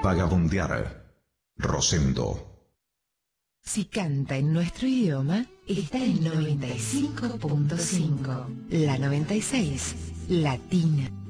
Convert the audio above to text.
Vagabundear. Rosendo. Si canta en nuestro idioma, está en 95.5. La 96, Latina.